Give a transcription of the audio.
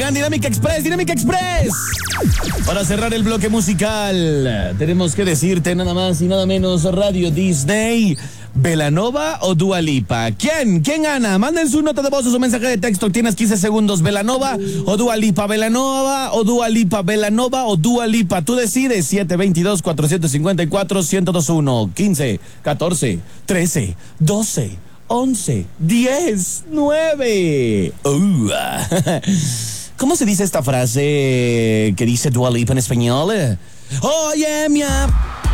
en Dinámica Express, Dinámica Express. Para cerrar el bloque musical, tenemos que decirte nada más y nada menos, Radio Disney, ¿Belanova o Dua Lipa? ¿Quién gana? Manden su nota de voz o su mensaje de texto. Tienes 15 segundos. ¿Belanova o Dua Lipa? ¿Belanova o Dua Lipa? ¿Belanova o Dua Lipa? Tú decides. 722-454-1021. 15, 14, 13, 12, 11, 10, 9. ¿Cómo se dice esta frase que dice Dua Lipa en español? Oye,